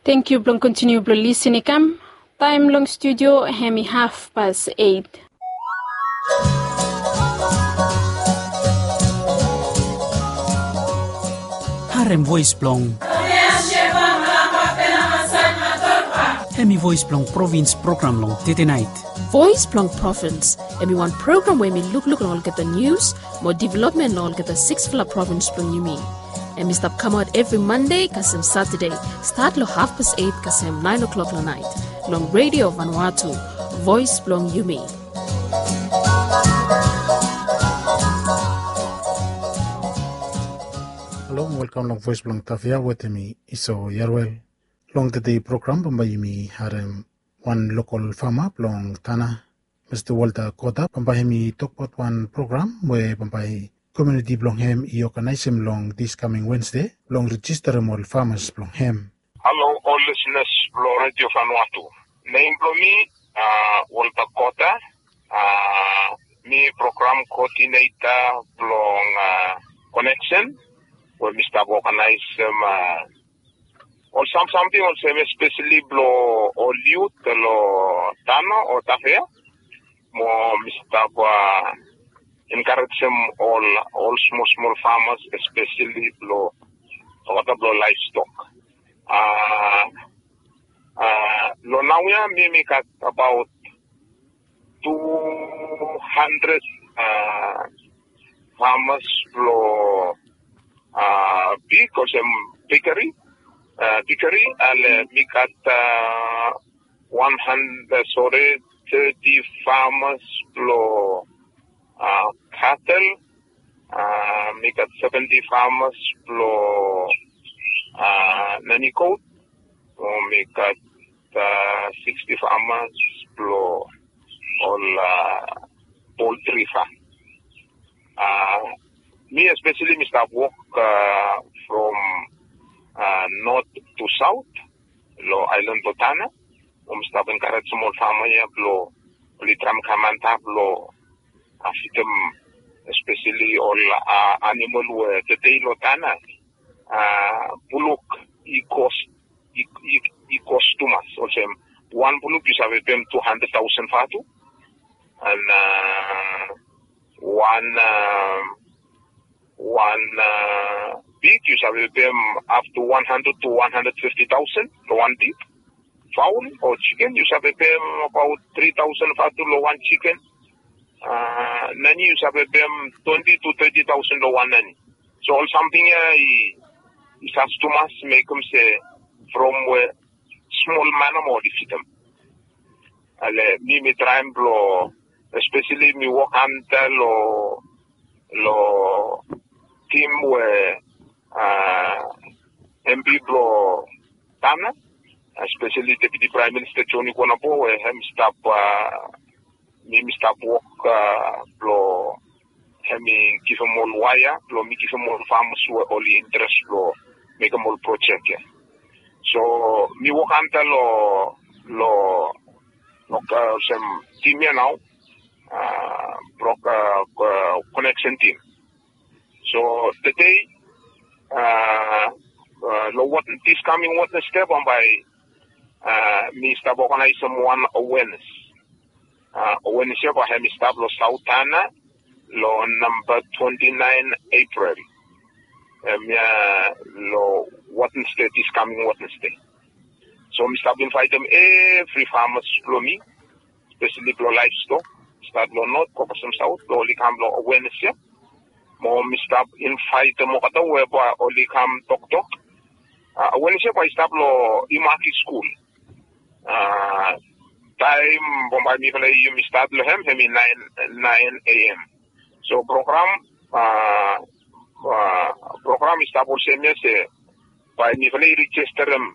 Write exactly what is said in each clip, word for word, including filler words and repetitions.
Thank you, Blong. Continue, Blong. Listening, come. Time long studio, hemi half past eight. Harem Voice Blong. Hemi Voice Blong Province Program Long Tete Night. Voice Blong Province. Hemi one program where me look look all get the news, more development all get the six fla province Blong you mean. And we stop come out every Monday, kasem Saturday. Start lo half past eight, kasem nine o'clock la night. Long Radio Vanuatu. Voice Blong you mean. Hello, welcome long Voice Blong Tafia with me, Iso Yarwell. Long today program pambayi mi harem one local farmer long Tana, Mister Walter Kota pambayi mi talk about one program where pambayi community blong hem I organize him long this coming Wednesday long register all farmers blong hem. Hello all listeners blong Radio Vanuatu. Name blong me uh, Walter Kota, uh, me program coordinator blong uh, connection where Mister organize um, uh, or some something also especially blow or youth lo tano or tafia more Mister Uh, encourage them all all small small farmers especially blow what blow livestock. Uh uh lo now we are me make about two hundred uh farmers blow uh big or some bakery. Uh, Dikari and we got uh, one hundred, sorry, thirty farmers blow uh, cattle. Uh, we got seventy farmers blow uh, nanny coat. We got uh, sixty farmers blow all uh, poultry farm. Uh, me especially, Mister Walk uh, from Uh, north to south, lo island Totana, um stop encourage small farmer ya lo litram kamanta lo afitem especially all uh, animal where the day Lotana uh buluk e cost e e cost too much. Also one buluk you have them two hundred thousand fatu and uh, one uh, one uh, big you have them up to one hundred to one hundred fifty thousand for one big fowl or chicken you have them about three thousand for to one chicken uh nanny you have them twenty to thirty thousand to one nanny so all something uh, is has to much make them say from where small man more defeat them ale me me try and blow especially me work until lo lo team where uh, M P Bro Tana, especially Deputy Prime Minister Johnny Konapo, where him stop, uh, me stop work, uh, blow, him give him all wire, blow me give him all farmers who are only interest, blow, make them all project. Yeah. So, me work until lo, lo, lo, uh, some team here now, uh, broke, uh, connection team. So today, uh, uh, what this coming what the step on by uh, Mister organize some one awareness. Uh, awareness here by Mister Lo Sautana, law number twenty nine April. Um, yeah, law what state is coming what state. So Mister invite them every farmers blow me, especially blow livestock. Start blow not copper some south, blow only come blow awareness here. Mo Mister invite mo kata weba only come talk talk. Uh, when you say I stop lo imaki school. Uh, time bombay mi kala you start lo hem hem nine nine a.m. So program uh, uh program stop or say me say by mi kala register them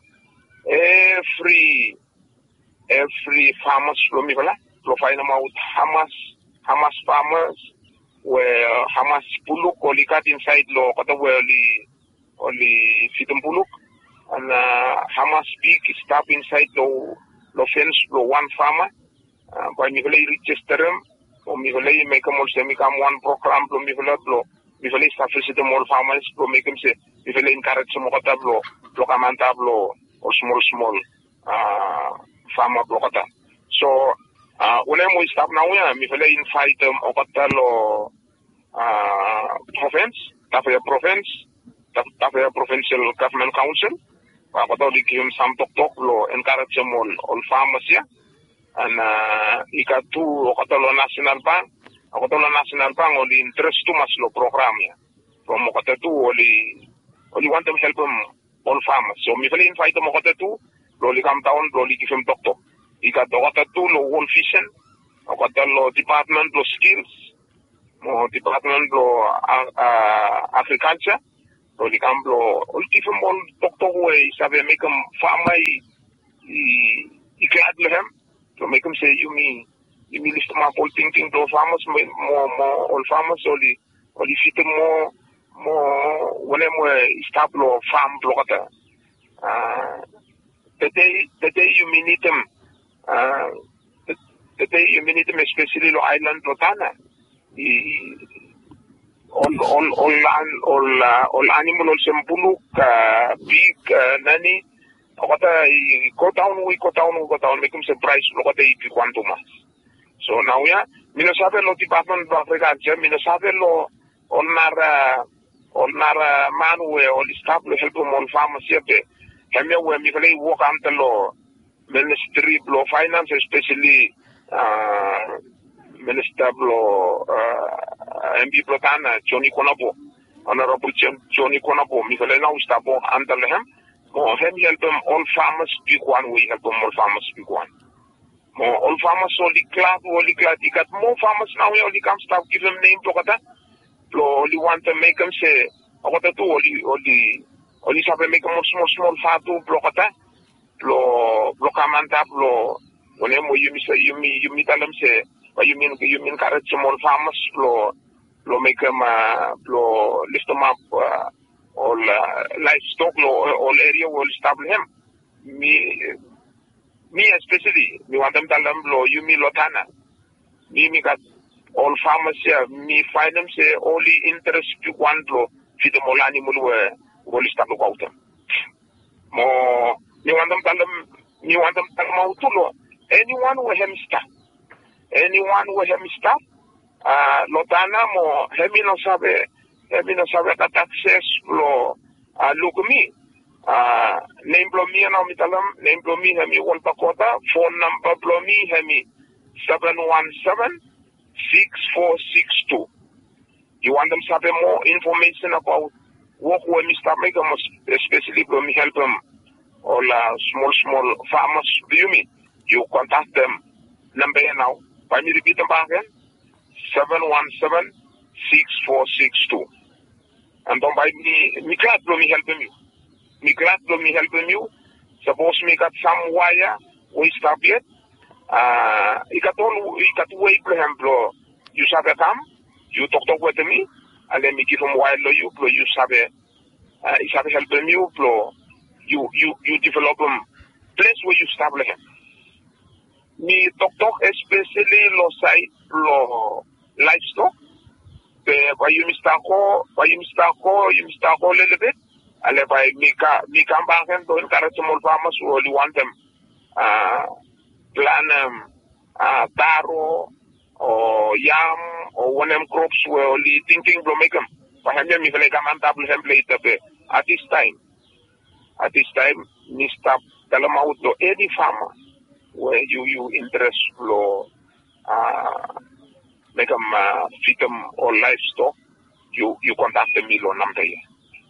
every every farmers lo mi kala lo find them out Hamas Hamas farmers where Hamas puluk only cut inside lo kata where only only fitum puluk and uh, Hamas big stop inside lo lo fence lo one farmer uh, by mi kala register them o mi kala make them also make them one program lo mi kala lo mi kala start visit them all farmers lo make them say mi kala encourage mo kata lo lo kamanta lo o small small uh, farmer blokata. So uh, une mo stop na uya mi fele invite um okata lo uh, province, tafaya province, tafaya provincial government council. Okata di kim sam tok tok lo encourage all all farmers ya. And uh, ikatu okata lo national bank, okata lo national bank oli interest tu mas lo program ya. From okata tu oli oli want them help them all farmers. So mi fele invite them okata tu lo li come down lo li give him tok tok. Ika dokata tu lo whole vision, okata lo department lo skills, mo department lo uh, uh, agriculture, lo di kam lo ulti fem all doktor way sabe make them farmer i i glad lehem, to make them say you me you me list ma all thinking to farmers mo mo all farmers only only fit mo mo when mo start lo farm blokata. Uh, the day the day you me need them. Uh, the, the day you meet them, especially lo island Rotana, all all all all uh, all animal all sembuluk uh, big uh, nani, okata go down we go down we go down make them surprise lo kata i kwanto mas. So now ya, mina sabe lo department of agriculture, mina sabe lo all nara all nara manwe all establish help them all farmers here. Kami we mi kali work ante lo. Ministry of Finance, especially uh, Minister of uh, M B Protana, Johnny Konabo, Honorable Johnny Konabo, Mikhail Naustabo, under him, more him help them all farmers speak one way, help them all farmers speak one. More all farmers only glad, only glad, you got more farmers now, only come start give them name, Blokata, only want to make them say, what to do, only, only, only have to make them small, small, far to Blokata. Lo lo kamanta lo one mo yumi say yumi yumi talam say but you mean you mean carrot small farmers lo lo make them uh, lo lift them up uh, all uh, livestock lo all area will establish him me me especially me want them talam lo yumi lotana me me got all farmers here me find them say only interest to one lo feed them all animal will establish out them more. You want them to them, you want them to them to know. Anyone who hem stop, anyone who hem stop, uh, lotana mo hemi no sabe, hemi no sabe that access lo, uh, look me, uh, name blow me and I'm talam, name blow me hemi one pakota, phone number blow me hemi seven one seven six four six two. You want them to have more information about what when we start making, especially when we help them. All uh, small, small farmers, do you mean? You contact them. Number now. Can you repeat them back again? seven one seven six four six two. And don't buy me, me glad to me helping you. Me glad to me helping you. Suppose me got some wire, we stop yet. Uh, you got all, you got way, for example, you sabe come, you talk talk with me, and then me give them wire to you, you sabe, uh, you sabe helping you, You, you, you develop a place where you establish him. Me talk talk especially lo side lo livestock. By you mistako, by you mistako, you mistako a little bit. And by me ka me come back and do encourage small farmers who only want them uh plan um uh taro or yam or one of them crops were only thinking to make them. But I me like I'm double template at this time. At this time, me stop tell them out to any farmer where you you interest lo uh make them uh, feed them or livestock, you you contact me lo number here.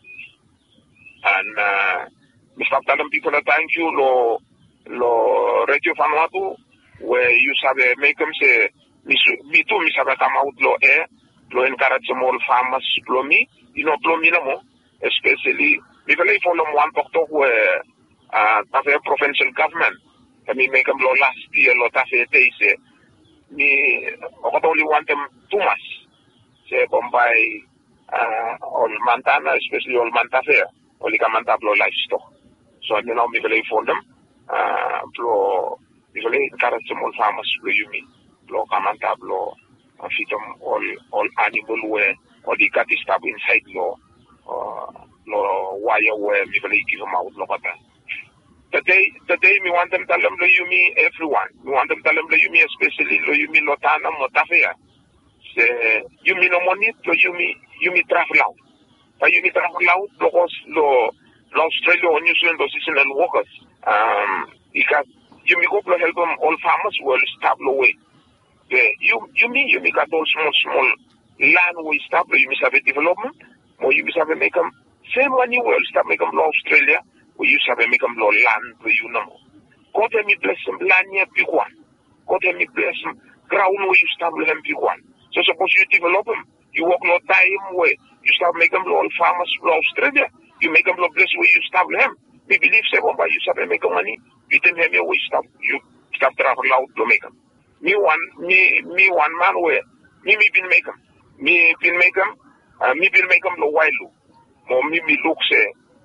And uh me stop telling people that thank you lo lo Radio Vanuatu where you sabe make them say me me too me sabe come out lo air lo encourage small farmers lo me you know lo me no more especially we can follow one doctor where uh the provincial government and me make them lo last year lo tafe they say me I only want them too much say Bombay uh all Montana especially all Mantafe only can Mantap lo livestock so you know me can follow them uh lo we can encourage small farmers lo you mean lo can Mantap lo feed them all all animal where or the cat is stable inside lo uh no wire where me can give them out lo kata. The day, the day me want them tell them lo yumi everyone. Me want them tell them lo yumi especially lo yumi lotana motafia. Se yumi no money lo yumi yumi travel out. But yumi travel out because lo lo Australia or New Zealand those seasonal workers. Um, because yumi go to help them all farmers will stop away. The you yumi yumi got all small small land will stop lo yumi have a development. Or yumi have a make them same money will stop make them lo Australia. We used to have a make them land for you know. God help me bless them land here big one. God help me bless them ground where you start with them big one. So suppose you develop them, you walk no time where you start make them all farmers for Australia. You make them bless where you start with them. We believe say one by you start make money. We didn't have where you stop you stop travel out to make them. Me one me me one man where me me been make them. Me been make them. Uh, me been make them the wild look. More me me look say.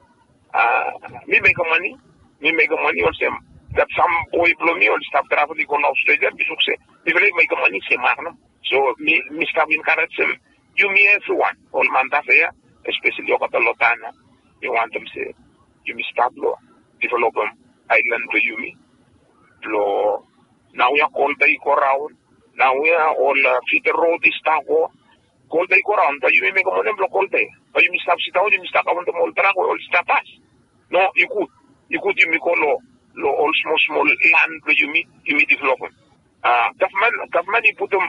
Uh, me make a money, me make a money on them. That some boy blow me on stop traveling on Australia, me look say, me really make a money, say, Magnum. So, me, me stop encourage them. You me everyone, all manda fair, especially over the Lotana. You want them say, you me stop blow, develop them, island to you me. Blow, now we are called the eco round, now we are all uh, feed the road is taco. Call the eco round, but you may make a money block all day. But you me stop sit down, you me stop on the mall track or all stop us. No, you could. You could you me call lo lo all small small land where you me you me develop them. Uh government government you put them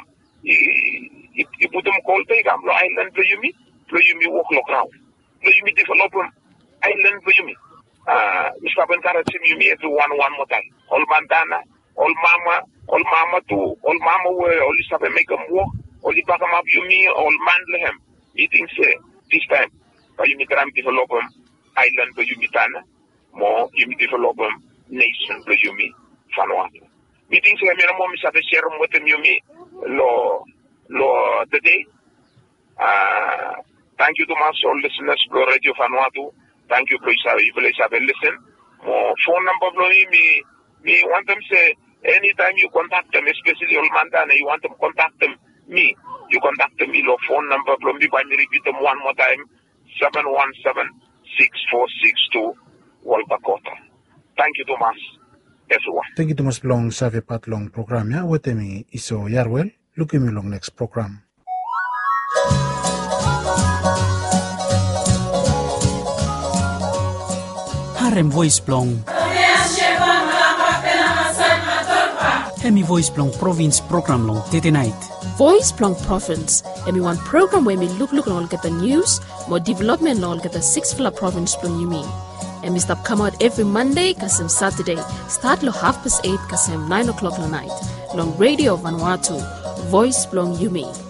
you, you put them call take am lo island where you me, where you me walk lo ground. Where you me develop them island where you me. Uh Mister Benkara sim you me every one one more time. All bandana, all mama, all mama too, all mama where all stop and make them walk, all you back them up you me, all mandle him. You think say this time, but you me try develop them island where you meet Tana, more you meet develop them nation where you meet Vanuatu. Meetings where me no more miss share with them you meet lo lo the day. Uh, thank you to my all listeners for Radio Vanuatu. Thank you, please have you please have a listen. More phone number blow me me want them say anytime you contact them, especially all Mandana, you want them contact them me. You contact me lo phone number blow me by me repeat them one more time. seven one seven, six four six two, Walter Kota. Thank you, Thomas. Everyone. Thank you, Thomas Long. Save pat long program ya. Wete mi iso Yarwell. Look at me long next program. Harem voice blong. Hemi voice blong province program long tete night. Voice Plong Province, and we want program where we look look and all get the news, more development and all get the six fla province plong you mean. And we stop come out every Monday, kasem Saturday, start lo half past eight, kasem nine o'clock la night. Long Radio Vanuatu, Voice Plong you mean.